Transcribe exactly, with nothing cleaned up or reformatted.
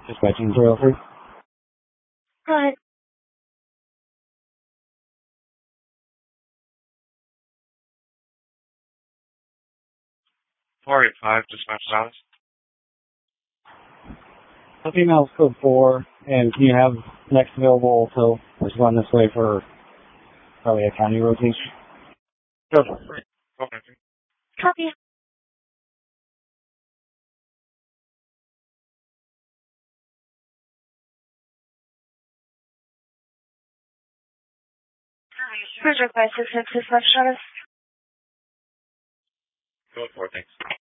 Dispatching zero three. Go ahead. four eight five, dispatch Dallas. The female's code four, and can you have next available so let's run this way for probably a county rotation? Go for it. Okay. Copy. Cruise request is six left status. Go for it, thanks.